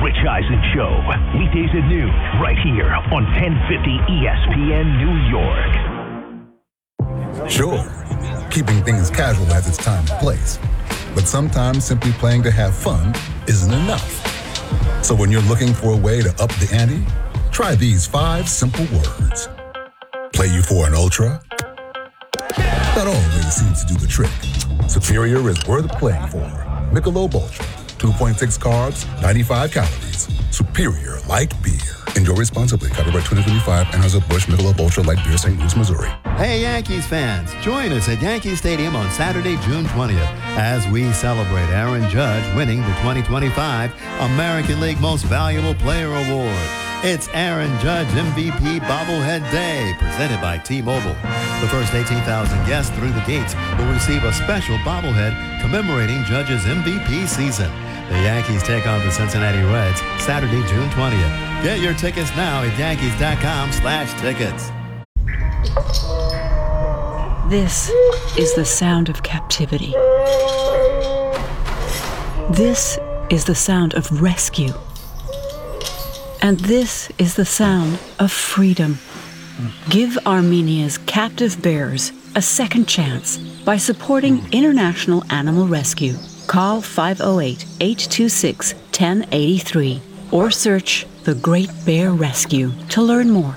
Rich Eisen Show. Weekdays at noon, right here on 1050 ESPN New York. Sure, keeping things casual has its time and place. But sometimes simply playing to have fun isn't enough. So when you're looking for a way to up the ante, try these 5 simple words. Play you for an ultra? That always seems to do the trick. Superior is worth playing for. Michelob Ultra. 2.6 carbs, 95 calories. Superior light beer. Enjoy responsibly. Copyright 2025. Anheuser-Busch Michelob Ultra Light Beer, St. Louis, Missouri. Hey, Yankees fans. Join us at Yankee Stadium on Saturday, June 20th as we celebrate Aaron Judge winning the 2025 American League Most Valuable Player Award. It's Aaron Judge MVP Bobblehead Day, presented by T-Mobile. The first 18,000 guests through the gates will receive a special bobblehead commemorating Judge's MVP season. The Yankees take on the Cincinnati Reds Saturday, June 20th. Get your tickets now at Yankees.com/tickets. This is the sound of captivity. This is the sound of rescue. And this is the sound of freedom. Give Armenia's captive bears a second chance by supporting International Animal Rescue. Call 508-826-1083 or search The Great Bear Rescue to learn more.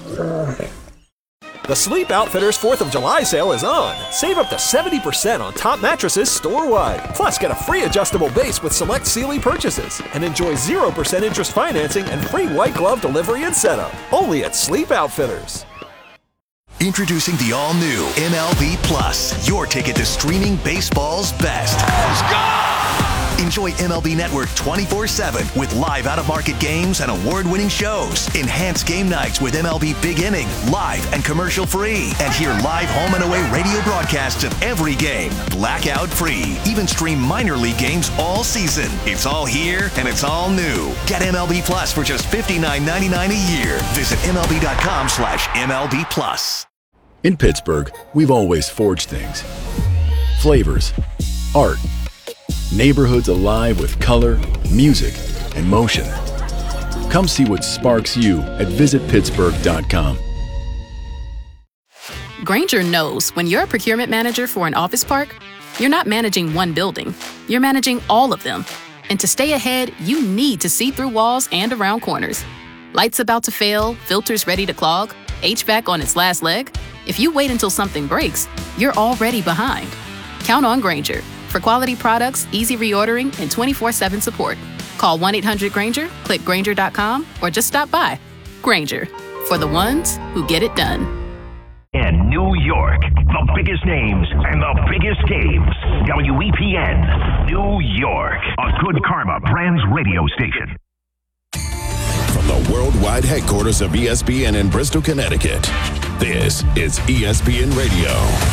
The Sleep Outfitters 4th of July sale is on. Save up to 70% on top mattresses store-wide. Plus, get a free adjustable base with select Sealy purchases. And enjoy 0% interest financing and free white glove delivery and setup. Only at Sleep Outfitters. Introducing the all-new MLB Plus, your ticket to streaming baseball's best. Let's go! Enjoy MLB Network 24/7 with live out-of-market games and award-winning shows. Enhance game nights with MLB Big Inning, live and commercial-free. And hear live home and away radio broadcasts of every game, blackout-free. Even stream minor league games all season. It's all here and it's all new. Get MLB Plus for just $59.99 a year. Visit MLB.com/MLB Plus. In Pittsburgh, we've always forged things. Flavors, art, neighborhoods alive with color, music, and motion. Come see what sparks you at visitpittsburgh.com. Grainger knows when you're a procurement manager for an office park, you're not managing one building, you're managing all of them. And to stay ahead, you need to see through walls and around corners. Lights about to fail, filters ready to clog, HVAC on its last leg. If you wait until something breaks, you're already behind. Count on Grainger for quality products, easy reordering, and 24/7 support. Call 1-800-GRAINGER, click Grainger.com, or just stop by. Grainger, for the ones who get it done. In New York, the biggest names and the biggest games. WEPN, New York, a Good Karma Brands radio station. From the worldwide headquarters of ESPN in Bristol, Connecticut, this is ESPN Radio.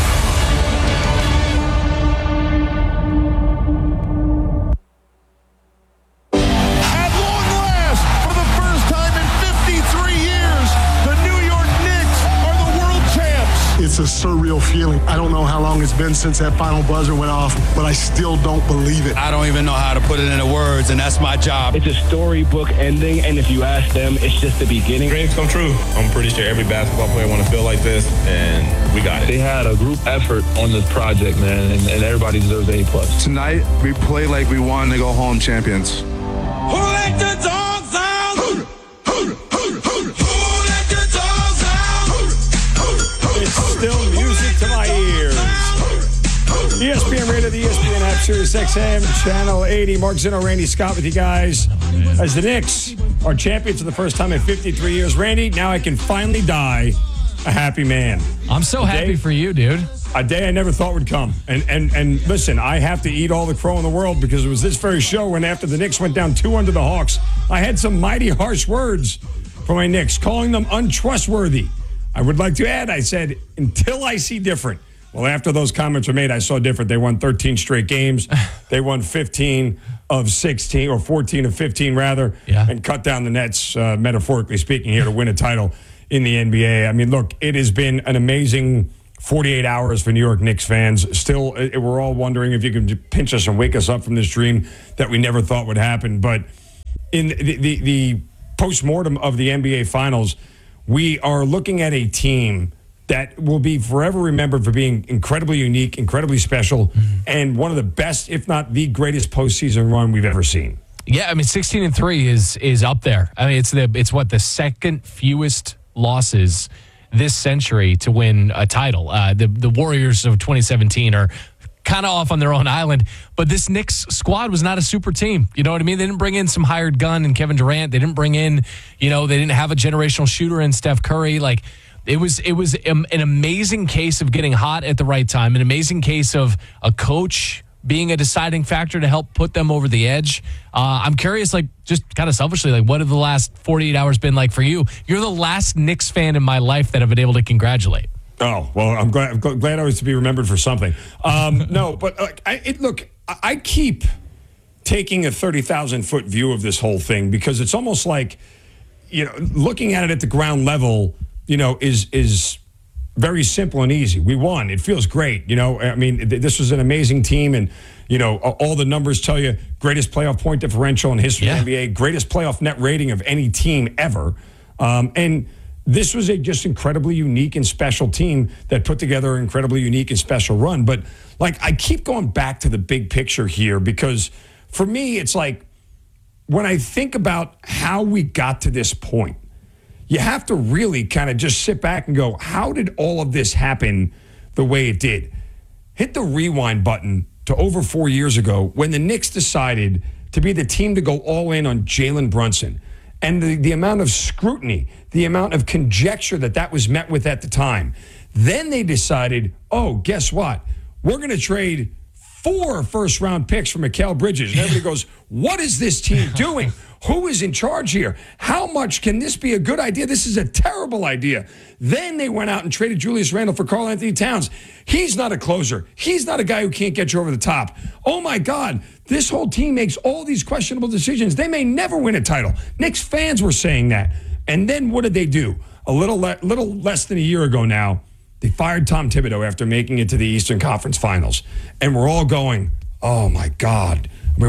At long last, for the first time in 53 years, the New York Knicks are the world champs. It's a surreal feeling. I don't know how long it's been since that final buzzer went off, but I still don't believe it. I don't even know how to put it into words, and that's my job. It's a storybook ending, and if you ask them, it's just the beginning. Dreams come true. I'm pretty sure every basketball player want to feel like this, and we got it. They had a group effort on this project, man, and everybody deserves an A+. Tonight, we play like we won to go home champions. Who let the dogs out? Who let the dogs out? It's still music to my ears. ESPN Radio, the ESPN app, Sirius XM, Channel 80. Mark Zinno, Randy Scott with you guys. As the Knicks are champions for the first time in 53 years. Randy, now I can finally die a happy man. I'm so happy for you, dude. A day I never thought would come. And listen, I have to eat all the crow in the world because it was this very show when after the Knicks went down 2 under the Hawks, I had some mighty harsh words for my Knicks, calling them untrustworthy. I would like to add, I said, until I see different. Well, after those comments were made, I saw different. They won 13 straight games. They won 15 of 16, or 14 of 15, rather, and cut down the Nets, metaphorically speaking, here to win a title in the NBA. I mean, look, it has been an amazing 48 hours for New York Knicks fans. Still, we're all wondering if you can pinch us and wake us up from this dream that we never thought would happen. But in the postmortem of the NBA Finals, we are looking at a team that will be forever remembered for being incredibly unique, incredibly special, and one of the best, if not the greatest postseason run we've ever seen. Yeah, I mean, 16-3 is up there. I mean, it's what, the second fewest losses this century to win a title. The Warriors of 2017 are kind of off on their own island, but this Knicks squad was not a super team. You know what I mean? They didn't bring in some hired gun and Kevin Durant. They didn't bring in, they didn't have a generational shooter in Steph Curry. Like, it was an amazing case of getting hot at the right time, an amazing case of a coach being a deciding factor to help put them over the edge. I'm curious, just kind of selfishly, what have the last 48 hours been like for you? You're the last Knicks fan in my life that I've been able to congratulate. Oh, well, I'm glad I was to be remembered for something. No, but I keep taking a 30,000-foot view of this whole thing because it's almost like, looking at it at the ground level, is very simple and easy. We won. It feels great. This was an amazing team, and, all the numbers tell you greatest playoff point differential in history of the NBA, greatest playoff net rating of any team ever. And this was a just incredibly unique and special team that put together an incredibly unique and special run. But, I keep going back to the big picture here because, for me, it's when I think about how we got to this point, you have to really kind of just sit back and go, how did all of this happen the way it did? Hit the rewind button to over 4 years ago when the Knicks decided to be the team to go all in on Jalen Brunson. And the amount of scrutiny, the amount of conjecture that was met with at the time. Then they decided, oh, guess what? We're going to trade 4 first-round picks for Mikal Bridges. And everybody goes, what is this team doing? Who is in charge here? How much can this be a good idea? This is a terrible idea. Then they went out and traded Julius Randle for Karl Anthony Towns. He's not a closer. He's not a guy who can't get you over the top. Oh, my God. This whole team makes all these questionable decisions. They may never win a title. Knicks fans were saying that. And then what did they do? A little less than a year ago now, they fired Tom Thibodeau after making it to the Eastern Conference Finals. And we're all going, oh, my God.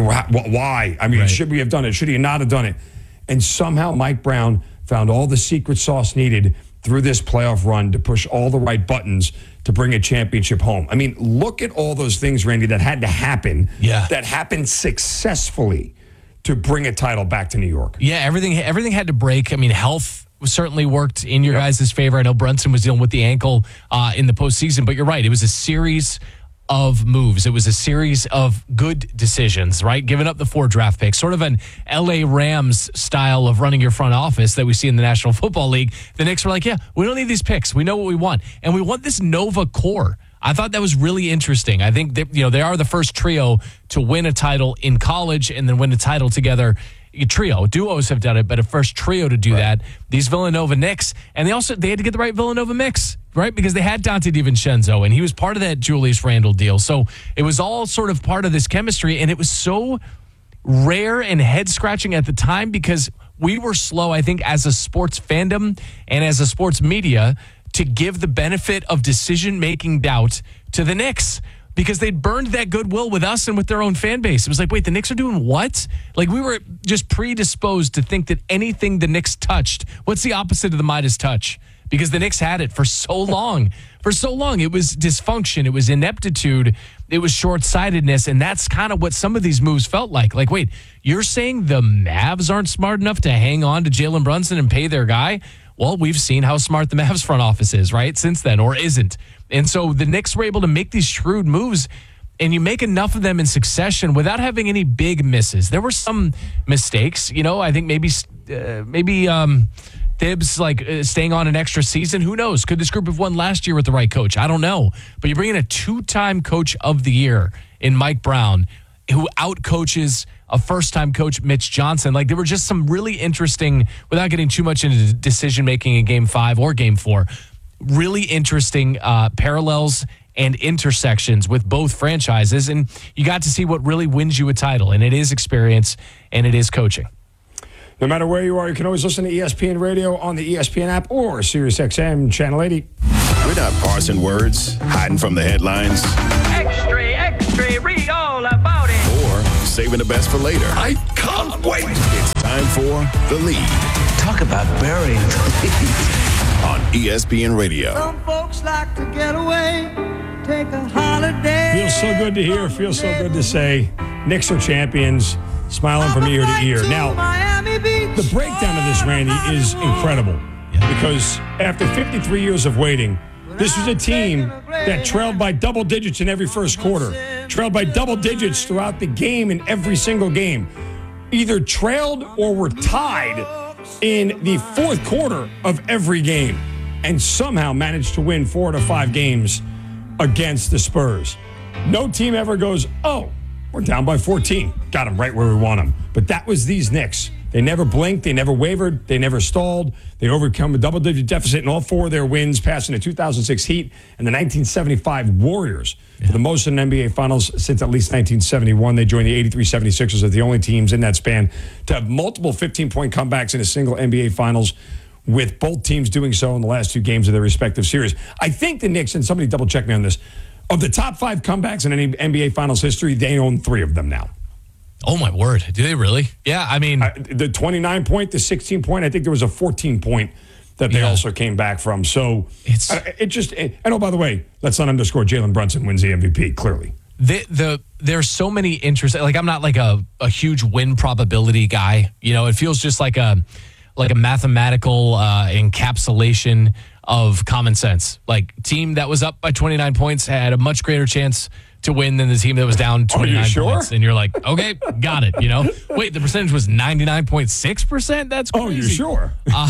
Why? Right. Should we have done it? Should he not have done it? And somehow Mike Brown found all the secret sauce needed through this playoff run to push all the right buttons to bring a championship home. Look at all those things, Randy, that had to happen. Yeah. That happened successfully to bring a title back to New York. Yeah, everything had to break. Health certainly worked in your guys' favor. I know Brunson was dealing with the ankle in the postseason, but you're right. It was a series of moves. It was a series of good decisions, right? Giving up the 4 draft picks, sort of an LA Rams style of running your front office that we see in the National Football League. The Knicks were like, yeah, we don't need these picks. We know what we want. And we want this Nova core. I thought that was really interesting. I think that, they are the first trio to win a title in college and then win a title together. Duos have done it, but a first trio to do that. These Villanova Knicks, and they had to get the right Villanova mix, right? Because they had Dante DiVincenzo, and he was part of that Julius Randle deal. So it was all sort of part of this chemistry, and it was so rare and head-scratching at the time because we were slow, I think, as a sports fandom and as a sports media to give the benefit of decision-making doubt to the Knicks. Because they'd burned that goodwill with us and with their own fan base. It was like, wait, the Knicks are doing what? We were just predisposed to think that anything the Knicks touched, what's the opposite of the Midas touch? Because the Knicks had it for so long. For so long, it was dysfunction. It was ineptitude. It was short-sightedness. And that's kind of what some of these moves felt like. Wait, you're saying the Mavs aren't smart enough to hang on to Jalen Brunson and pay their guy? Well, we've seen how smart the Mavs front office is, right, since then, or isn't. And so the Knicks were able to make these shrewd moves, and you make enough of them in succession without having any big misses. There were some mistakes. I think maybe Thibs staying on an extra season. Who knows? Could this group have won last year with the right coach? I don't know. But you bring in a 2-time coach of the year in Mike Brown, who outcoaches a first-time coach, Mitch Johnson. There were just some really interesting, without getting too much into decision-making in Game 5 or Game 4, really interesting parallels and intersections with both franchises. And you got to see what really wins you a title. And it is experience and it is coaching. No matter where you are, you can always listen to ESPN Radio on the ESPN app or SiriusXM Channel 80. We're not parsing words, hiding from the headlines. Extra, read all about it. Or saving the best for later. I can't wait. It's time time for The Lead. Talk about burying the lead. On ESPN Radio. Some folks like to get away, take a holiday. Feels so good to hear, feels so good to say. Knicks are champions, smiling from ear to ear. Now, the breakdown of this, Randy, is incredible. Because after 53 years of waiting, this was a team that trailed by double digits in every first quarter, trailed by double digits throughout the game in every single game, either trailed or were tied in the fourth quarter of every game, and somehow managed to win 4 out of 5 games against the Spurs. No team ever goes, oh, we're down by 14. Got them right where we want them. But that was these Knicks. They never blinked. They never wavered. They never stalled. They overcome a double-digit deficit in all 4 of their wins, passing the 2006 Heat and the 1975 Warriors for the most in NBA Finals since at least 1971. They joined the 83 76ers as the only teams in that span to have multiple 15-point comebacks in a single NBA Finals, with both teams doing so in the last 2 games of their respective series. I think the Knicks, and somebody double-check me on this, of the top 5 comebacks in any NBA Finals history, they own 3 of them now. Oh, my word. Do they really? Yeah, I mean... the 29-point, the 16-point, I think there was a 14-point that they also came back from. So, and oh, by the way, let's not underscore Jalen Brunson wins the MVP, clearly. There's so many interesting... Like, I'm not like a huge win probability guy. You know, it feels just like a mathematical encapsulation of common sense. Like, team that was up by 29 points had a much greater chance to win than the team that was down 29 points. And you're like, okay, got it, you know? Wait, the percentage was 99.6%? That's crazy. Oh, you're sure?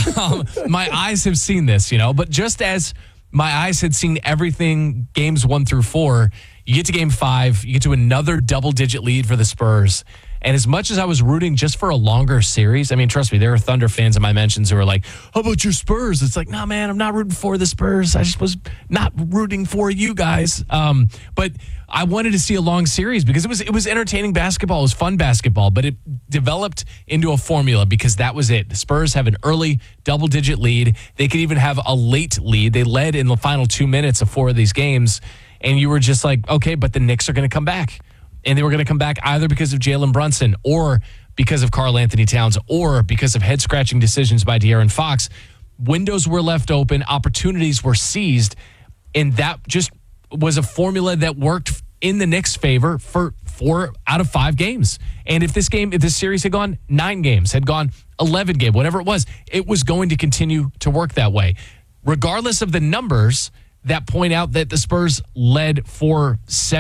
My eyes have seen this, you know? But just as my eyes had seen everything games 1 through 4, you get to game 5, you get to another double-digit lead for the Spurs. And as much as I was rooting just for a longer series, I mean, trust me, there are Thunder fans in my mentions who are like, how about your Spurs? It's like, nah, man, I'm not rooting for the Spurs. I just was not rooting for you guys. But I wanted to see a long series because it was entertaining basketball. It was fun basketball, but it developed into a formula because that was it. The Spurs have an early double-digit lead. They could even have a late lead. They led in the final 2 minutes of 4 of these games, and you were just like, okay, but the Knicks are going to come back. And they were going to come back either because of Jalen Brunson or because of Karl Anthony Towns or because of head-scratching decisions by De'Aaron Fox. Windows were left open. Opportunities were seized. And that just was a formula that worked in the Knicks' favor for 4 out of 5 games. And if this series had gone 9 games, had gone 11 games, whatever it was going to continue to work that way. Regardless of the numbers that point out that the Spurs led for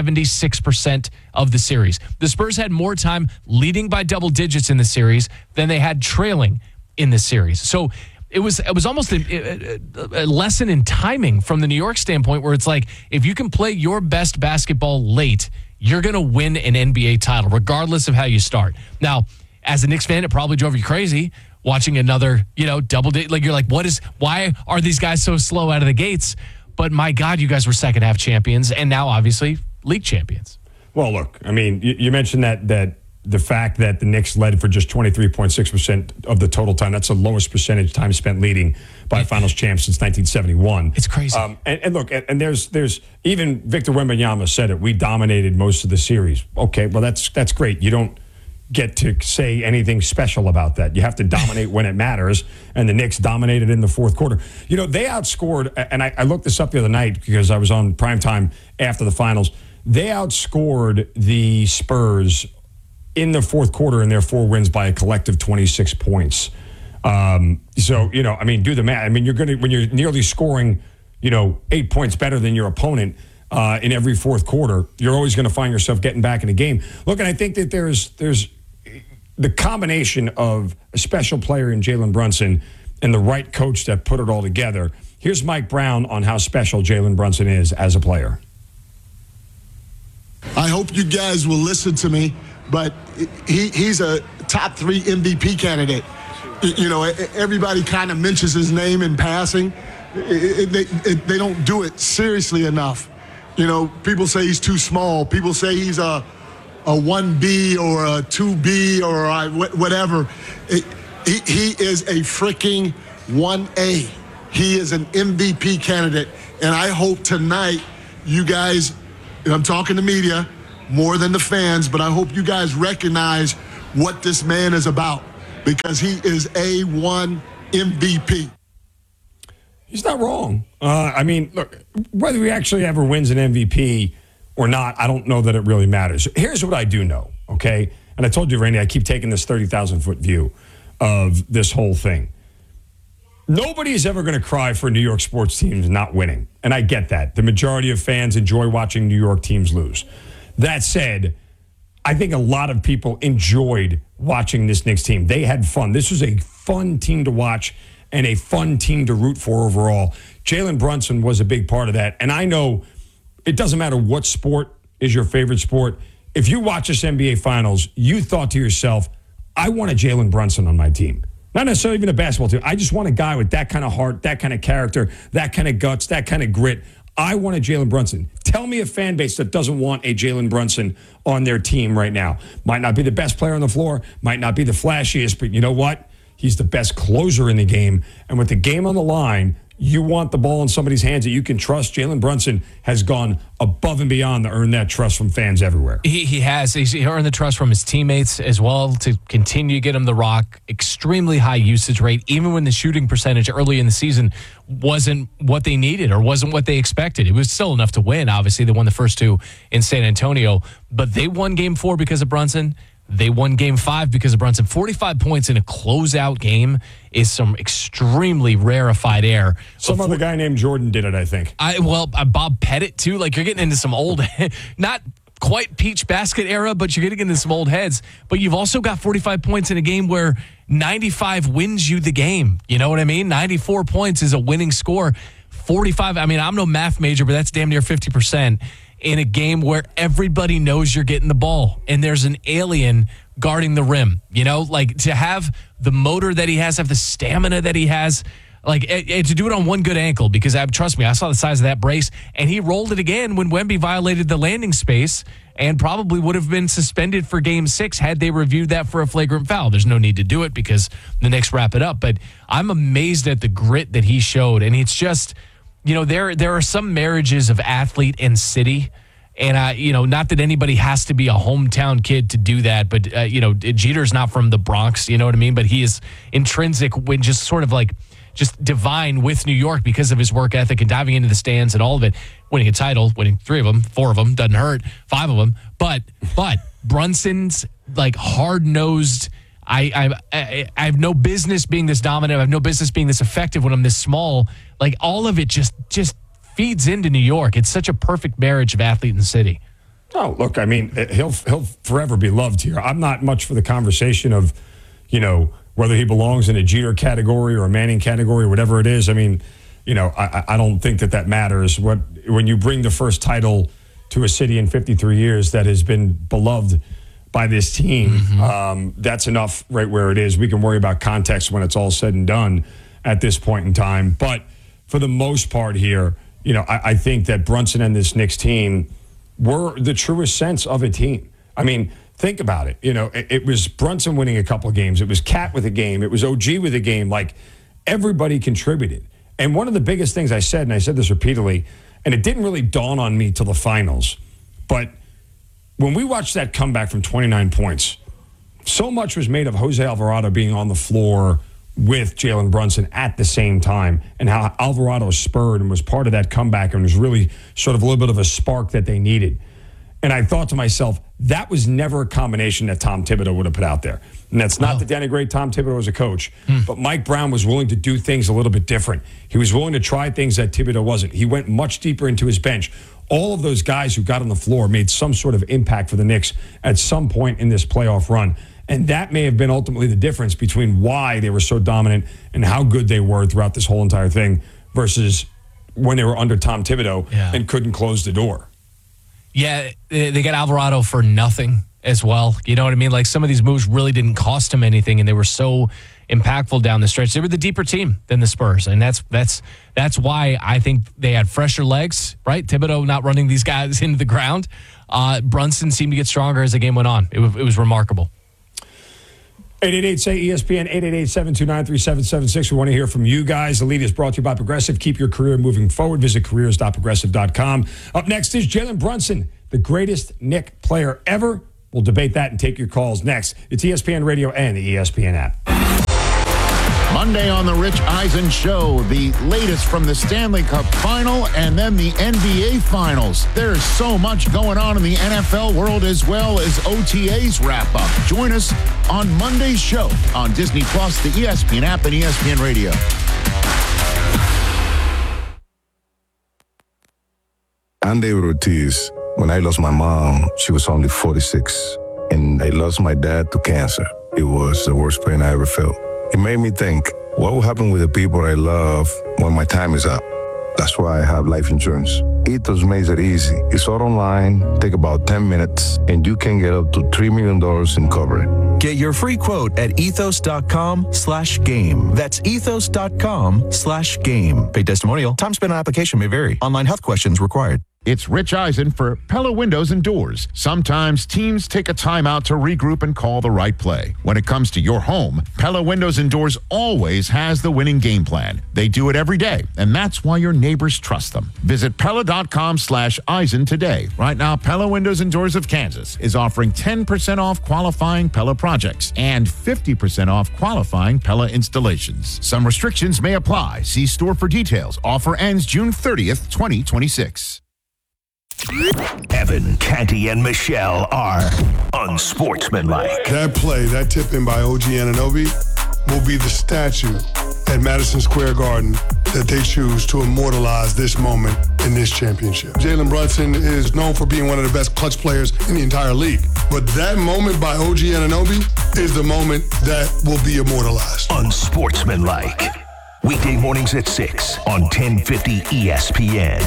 76% of the series. The Spurs had more time leading by double digits in the series than they had trailing in the series. So it was almost a lesson in timing from the New York standpoint, where it's like, if you can play your best basketball late, you're going to win an NBA title, regardless of how you start. Now, as a Knicks fan, it probably drove you crazy watching another, double digit. Like, you're like, why are these guys so slow out of the gates? But my God, you guys were second half champions and now obviously league champions. Well, look, I mean, you mentioned that the fact that the Knicks led for just 23.6% of the total time. That's the lowest percentage time spent leading by a finals champ since 1971. It's crazy. And look, and there's even Victor Wembanyama said it. We dominated most of the series. Okay, well, that's great. You don't get to say anything special about that. You have to dominate when it matters, and the Knicks dominated in the fourth quarter. They outscored, and I looked this up the other night because I was on primetime after the finals. They outscored the Spurs in the fourth quarter in their 4 wins by a collective 26 points. Do the math. I mean, when you're nearly scoring, 8 points better than your opponent in every fourth quarter, you're always going to find yourself getting back in the game. Look, and I think that there's the combination of a special player in Jalen Brunson and the right coach that put it all together. Here's Mike Brown on how special Jalen Brunson is as a player. I hope you guys will listen to me, but he's a top 3 MVP candidate. Everybody kind of mentions his name in passing. They don't do it seriously enough. People say he's too small. People say he's a 1B or a 2B or whatever. He is a freaking 1A. He is an MVP candidate. And I hope tonight you guys, and I'm talking to media more than the fans, but I hope you guys recognize what this man is about. because he is A1 MVP. He's not wrong. I mean, look, whether he actually ever wins an MVP or not, I don't know that it really matters. Here's what I do know, okay? And I told you, Randy, I keep taking this 30,000-foot view of this whole thing. Nobody is ever going to cry for New York sports teams not winning. And I get that. The majority of fans enjoy watching New York teams lose. That said, I think a lot of people enjoyed watching this Knicks team. They had fun. This was a fun team to watch and a fun team to root for overall. Jalen Brunson was a big part of that. And I know it doesn't matter what sport is your favorite sport. If you watch this NBA Finals, you thought to yourself, I want a Jalen Brunson on my team. Not necessarily even a basketball team. I just want a guy with that kind of heart, that kind of character, that kind of guts, that kind of grit. I want a Jalen Brunson. Tell me a fan base that doesn't want a Jalen Brunson on their team right now. Might not be the best player on the floor, might not be the flashiest, but you know what? He's the best closer in the game. And with the game on the line, you want the ball in somebody's hands that you can trust. Jalen Brunson has gone above and beyond to earn that trust from fans everywhere. He has. He's earned the trust from his teammates as well to continue to get him the rock. Extremely high usage rate, even when the shooting percentage early in the season wasn't what they needed or wasn't what they expected. It was still enough to win. Obviously, they won the first two in San Antonio, but they won Game 4 because of Brunson. They won Game 5 because of Brunson. 45 points in a closeout game is some extremely rarefied air. Some other guy named Jordan did it, I think. Bob Pettit, too. Like, you're getting into some old, not quite Peach Basket era, but you're getting into some old heads. But you've also got 45 points in a game where 95 wins you the game. You know what I mean? 94 points is a winning score. 45, I mean, I'm no math major, but that's damn near 50%. In a game where everybody knows you're getting the ball and there's an alien guarding the rim, you know, like to have the motor that he has, have the stamina that he has, like to do it on one good ankle, because trust me, I saw the size of that brace and he rolled it again when Wemby violated the landing space and probably would have been suspended for Game 6 had they reviewed that for a flagrant foul. There's no need to do it because the Knicks wrap it up, but I'm amazed at the grit that he showed. And it's just, you know, there are some marriages of athlete and city, and you know, not that anybody has to be a hometown kid to do that, but you know, Jeter's not from the Bronx, you know what I mean? But he is intrinsic when just sort of like just divine with New York because of his work ethic and diving into the stands and all of it, winning a title, winning 3 of them, 4 of them, doesn't hurt, 5 of them, but Brunson's like hard-nosed. I have no business being this dominant. I have no business being this effective when I'm this small. Like, all of it just feeds into New York. It's such a perfect marriage of athlete and city. Oh, look, I mean, he'll forever be loved here. I'm not much for the conversation of, you know, whether he belongs in a Jeter category or a Manning category or whatever it is. I mean, you know, I don't think that matters. When you bring the first title to a city in 53 years that has been beloved by this team, that's enough right where it is. We can worry about context when it's all said and done at this point in time. But for the most part here, you know, I think that Brunson and this Knicks team were the truest sense of a team. I mean, think about it. You know, it was Brunson winning a couple of games. It was Cat with a game. It was OG with a game. Like, everybody contributed. And one of the biggest things I said, and I said this repeatedly, and it didn't really dawn on me till the finals, but when we watched that comeback from 29 points, so much was made of Jose Alvarado being on the floor with Jalen Brunson at the same time, and how Alvarado spurred and was part of that comeback and was really sort of a little bit of a spark that they needed. And I thought to myself, that was never a combination that Tom Thibodeau would have put out there. And that's not to denigrate Tom Thibodeau as a coach, but Mike Brown was willing to do things a little bit different. He was willing to try things that Thibodeau wasn't. He went much deeper into his bench. All of those guys who got on the floor made some sort of impact for the Knicks at some point in this playoff run. And that may have been ultimately the difference between why they were so dominant and how good they were throughout this whole entire thing versus when they were under Tom Thibodeau and couldn't close the door. Yeah, they got Alvarado for nothing as well. You know what I mean? Like, some of these moves really didn't cost him anything, and they were so impactful down the stretch. They were the deeper team than the Spurs, and that's why I think they had fresher legs, right? Thibodeau not running these guys into the ground. Brunson seemed to get stronger as the game went on. It was remarkable. 888-SAY-ESPN, 888-729-3776. We want to hear from you guys. The lead is brought to you by Progressive. Keep your career moving forward. Visit careers.progressive.com. Up next is Jalen Brunson, the greatest Knick player ever, We'll debate that and take your calls next. It's ESPN Radio and the ESPN app. Monday on the Rich Eisen Show, the latest from the Stanley Cup Final and then the NBA Finals. There's so much going on in the NFL world as well as OTAs wrap up. Join us on Monday's show on Disney Plus, the ESPN app, and ESPN Radio. I'm David Ortiz. When I lost my mom, she was only 46, and I lost my dad to cancer. It was the worst pain I ever felt. It made me think, what will happen with the people I love when my time is up? That's why I have life insurance. Ethos makes it easy. It's all online, take about 10 minutes, and you can get up to $3 million in coverage. Get your free quote at ethos.com/game. That's ethos.com/game. Paid testimonial. Time spent on application may vary. Online health questions required. It's Rich Eisen for Pella Windows and Doors. Sometimes teams take a timeout to regroup and call the right play. When it comes to your home, Pella Windows and Doors always has the winning game plan. They do it every day, and that's why your neighbors trust them. Visit Pella.com/Eisen today. Right now, Pella Windows and Doors of Kansas is offering 10% off qualifying Pella projects and 50% off qualifying Pella installations. Some restrictions may apply. See store for details. Offer ends June 30th, 2026. Evan, Canty, and Michelle are unsportsmanlike. That play, that tip in by OG Anunoby, will be the statue at Madison Square Garden that they choose to immortalize this moment in this championship. Jalen Brunson is known for being one of the best clutch players in the entire league. But that moment by OG Anunoby is the moment that will be immortalized. Unsportsmanlike. Weekday mornings at 6 on 1050 ESPN.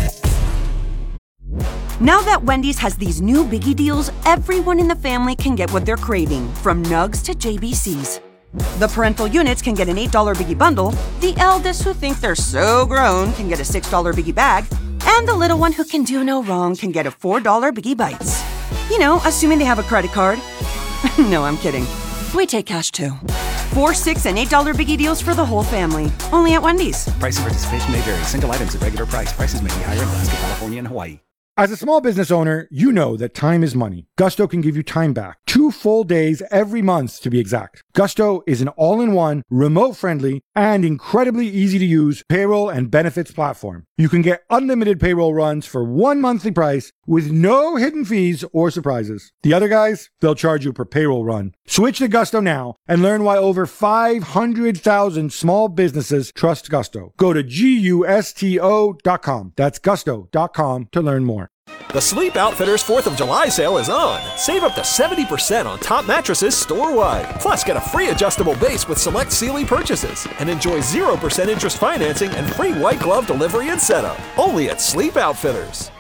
Now that Wendy's has these new biggie deals, everyone in the family can get what they're craving, from nugs to JBCs. The parental units can get an $8 biggie bundle, the eldest who think they're so grown can get a $6 biggie bag, and the little one who can do no wrong can get a $4 biggie bites. You know, assuming they have a credit card. No, I'm kidding. We take cash too. $4, $6, and $8 biggie deals for the whole family. Only at Wendy's. Price and participation may vary. Single items at regular price. Prices may be higher in Alaska, California, and Hawaii. As a small business owner, you know that time is money. Gusto can give you time back. 2 full days every month, to be exact. Gusto is an all-in-one, remote-friendly, and incredibly easy-to-use payroll and benefits platform. You can get unlimited payroll runs for one monthly price with no hidden fees or surprises. The other guys, they'll charge you per payroll run. Switch to Gusto now and learn why over 500,000 small businesses trust Gusto. Go to GUSTO.com. That's gusto.com to learn more. The Sleep Outfitters 4th of July sale is on. Save up to 70% on top mattresses store-wide. Plus, get a free adjustable base with select Sealy purchases. And enjoy 0% interest financing and free white glove delivery and setup. Only at Sleep Outfitters.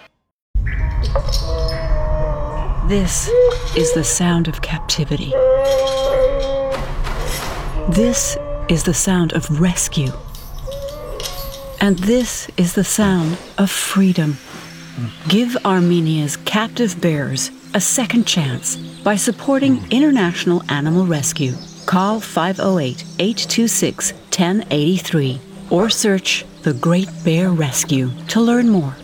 This is the sound of captivity. This is the sound of rescue. And this is the sound of freedom. Give Armenia's captive bears a second chance by supporting International Animal Rescue. Call 508-826-1083 or search The Great Bear Rescue to learn more.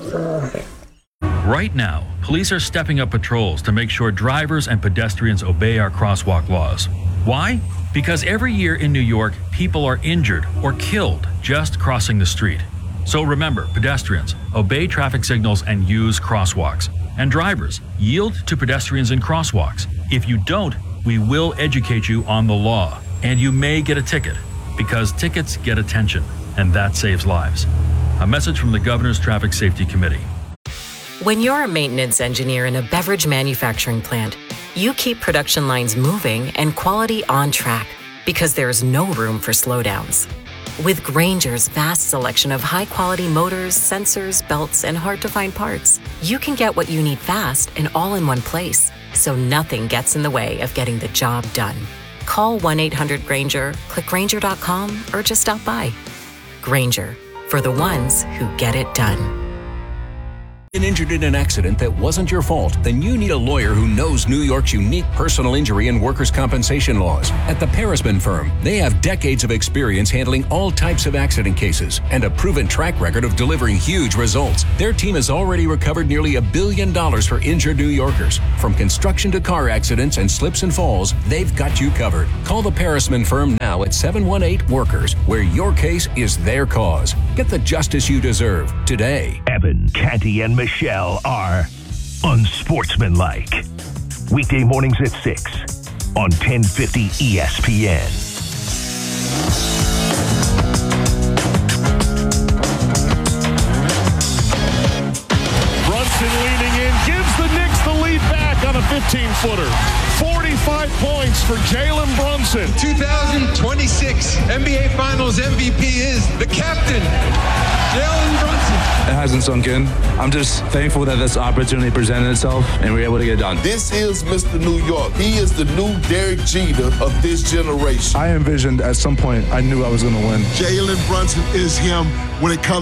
Right now, police are stepping up patrols to make sure drivers and pedestrians obey our crosswalk laws. Why? Because every year in New York, people are injured or killed just crossing the street. So remember, pedestrians, obey traffic signals and use crosswalks. And drivers, yield to pedestrians in crosswalks. If you don't, we will educate you on the law. And you may get a ticket, because tickets get attention, and that saves lives. A message from the Governor's Traffic Safety Committee. When you're a maintenance engineer in a beverage manufacturing plant, you keep production lines moving and quality on track, because there's no room for slowdowns. With Grainger's vast selection of high-quality motors, sensors, belts, and hard-to-find parts, you can get what you need fast and all in one place, so nothing gets in the way of getting the job done. Call 1-800-GRAINGER, click Grainger.com, or just stop by. Grainger, for the ones who get it done. Been injured in an accident that wasn't your fault, then you need a lawyer who knows New York's unique personal injury and workers' compensation laws. At the Parisman Firm, they have decades of experience handling all types of accident cases and a proven track record of delivering huge results. Their team has already recovered nearly $1 billion for injured New Yorkers. From construction to car accidents and slips and falls, they've got you covered. Call the Parisman Firm now at 718-WORKERS, where your case is their cause. Get the justice you deserve today. Evan, Canty, and Michelle are unsportsmanlike. Weekday mornings at 6 on 1050 ESPN. Brunson leaning in, gives the Knicks the lead back on a 15-footer. 45 points for Jalen Brunson. 2026 NBA Finals MVP is the captain, Jalen Brunson. It hasn't sunk in. I'm just thankful that this opportunity presented itself and we were able to get it done. This is Mr. New York. He is the new Derek Jeter of this generation. I envisioned at some point I knew I was going to win. Jalen Brunson is him when it comes